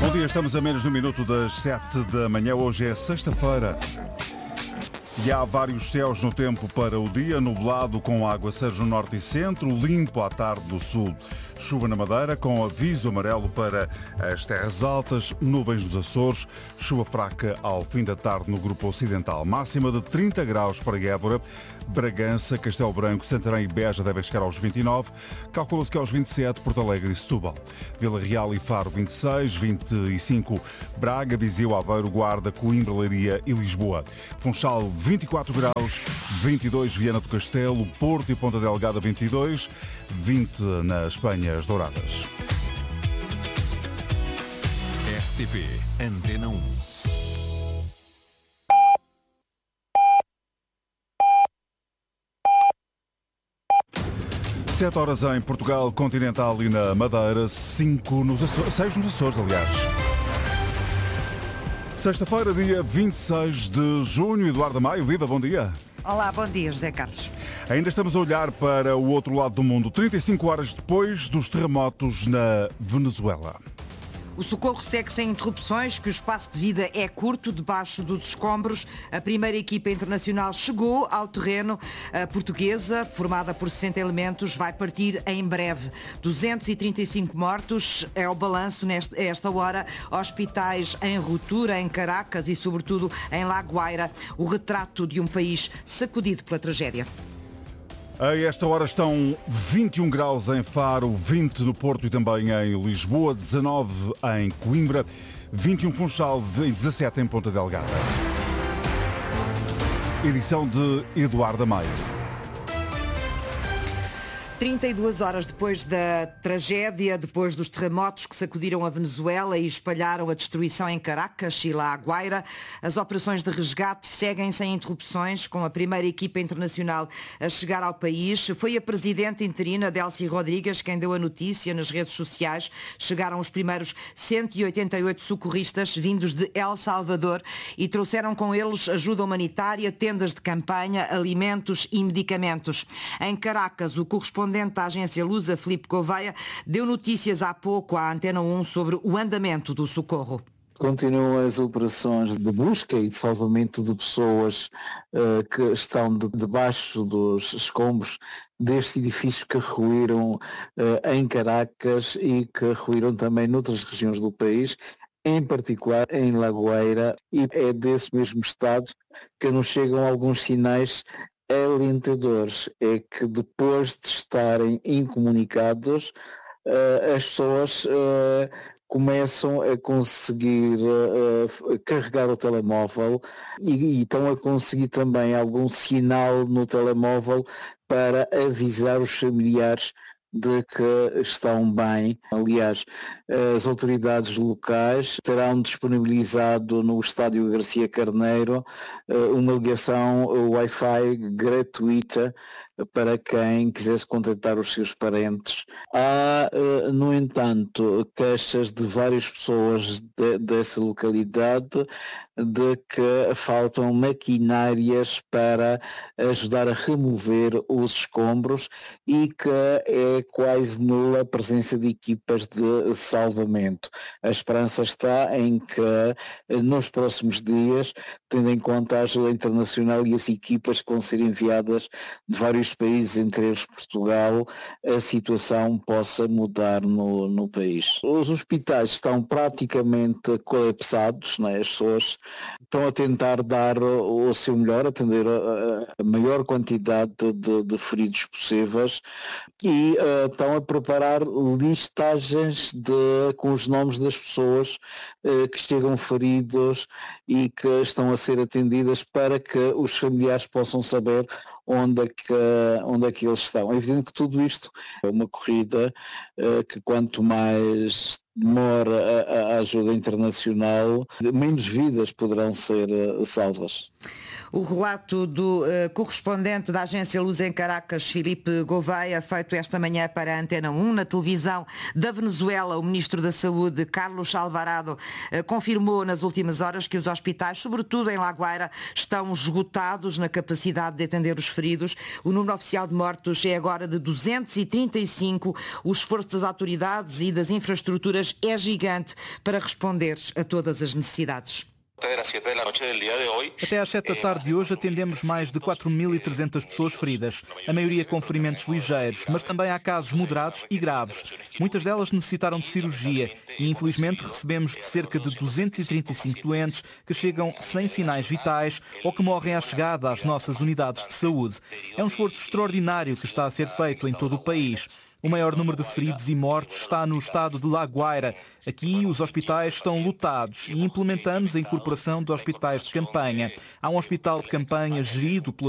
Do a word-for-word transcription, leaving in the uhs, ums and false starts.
Bom dia, estamos a menos de um minuto das sete da manhã. Hoje é sexta-feira e há vários céus no tempo para o dia. Nublado com aguaceiros no norte e centro, limpo à tarde do sul. Chuva na Madeira com aviso amarelo para as terras altas, nuvens nos Açores, chuva fraca ao fim da tarde no grupo ocidental. Máxima de trinta graus para Évora, Bragança, Castelo Branco, Santarém e Beja devem chegar aos vinte e nove. Calcula-se que aos vinte e sete, Porto Alegre e Setúbal. Vila Real e Faro vinte e seis, vinte e cinco Braga, Viseu, Aveiro, Guarda, Coimbra, Leiria e Lisboa. Funchal vinte e quatro graus, vinte e dois Viana do Castelo, Porto e Ponta Delgada vinte e dois, vinte na Espanha, as Douradas. R T P Antena um. Sete horas em Portugal continental e na Madeira, cinco nos Açores, seis nos Açores, aliás. Sexta-feira, dia vinte e seis de junho. Eduardo Maio, viva, bom dia. Olá, bom dia, José Carlos. Ainda estamos a olhar para o outro lado do mundo, trinta e cinco horas depois dos terremotos na Venezuela. O socorro segue sem interrupções, que o espaço de vida é curto debaixo dos escombros. A primeira equipa internacional chegou ao terreno. A portuguesa, formada por sessenta elementos, vai partir em breve. duzentos e trinta e cinco mortos é o balanço nesta esta hora. Hospitais em ruptura em Caracas e, sobretudo, em La Guaira. O retrato de um país sacudido pela tragédia. A esta hora estão vinte e um graus em Faro, vinte no Porto e também em Lisboa, dezanove em Coimbra, vinte e um Funchal e dezassete em Ponta Delgada. Edição de Eduardo Amaya. trinta e duas horas depois da tragédia, depois dos terremotos que sacudiram a Venezuela e espalharam a destruição em Caracas e La Guaira, as operações de resgate seguem sem interrupções, com a primeira equipa internacional a chegar ao país. Foi a presidente interina, Delcy Rodrigues, quem deu a notícia nas redes sociais. Chegaram os primeiros cento e oitenta e oito socorristas vindos de El Salvador e trouxeram com eles ajuda humanitária, tendas de campanha, alimentos e medicamentos. Em Caracas, o correspondente da agência Lusa, Filipe Gouveia, deu notícias há pouco à Antena um sobre o andamento do socorro. Continuam as operações de busca e de salvamento de pessoas uh, que estão de, debaixo dos escombros destes edifícios que ruíram uh, em Caracas e que ruíram também noutras regiões do país, em particular em La Guaira, e é desse mesmo estado que nos chegam alguns sinais alentadores. É que depois de estarem incomunicados, uh, as pessoas uh, começam a conseguir uh, carregar o telemóvel e, e estão a conseguir também algum sinal no telemóvel para avisar os familiares de que estão bem. Aliás, as autoridades locais terão disponibilizado no estádio Garcia Carneiro uma ligação Wi-Fi gratuita para quem quisesse contactar os seus parentes. Há, no entanto, queixas de várias pessoas de, dessa localidade de que faltam maquinárias para ajudar a remover os escombros e que é quase nula a presença de equipas de salvamento. A esperança está em que nos próximos dias, tendo em conta a ajuda internacional e as equipas que vão ser enviadas de vários países, entre eles Portugal, a situação possa mudar no, no país. Os hospitais estão praticamente colapsados, não é? As pessoas estão a tentar dar o, o seu melhor, atender a, a maior quantidade de, de feridos possíveis e uh, estão a preparar listagens de, com os nomes das pessoas uh, que chegam feridos e que estão a ser atendidas para que os familiares possam saber onde é que, onde é que eles estão. É evidente que tudo isto é uma corrida uh, que quanto mais demora a, a ajuda internacional, menos vidas poderão ser uh, salvas. O relato do uh, correspondente da agência Luz em Caracas, Filipe Gouveia, feito esta manhã para a Antena um. Na televisão da Venezuela, o Ministro da Saúde, Carlos Alvarado, uh, confirmou nas últimas horas que os hospitais, sobretudo em La Guaira, estão esgotados na capacidade de atender os feridos. O número oficial de mortos é agora de duzentos e trinta e cinco. O esforço das autoridades e das infraestruturas é gigante para responder a todas as necessidades. Até às sete da tarde de hoje atendemos mais de quatro mil e trezentas pessoas feridas, a maioria com ferimentos ligeiros, mas também há casos moderados e graves. Muitas delas necessitaram de cirurgia e infelizmente recebemos de cerca de duzentos e trinta e cinco doentes que chegam sem sinais vitais ou que morrem à chegada às nossas unidades de saúde. É um esforço extraordinário que está a ser feito em todo o país. O maior número de feridos e mortos está no estado de La Guaira. Aqui os hospitais estão lotados e implementamos a incorporação de hospitais de campanha. Há um hospital de campanha gerido pela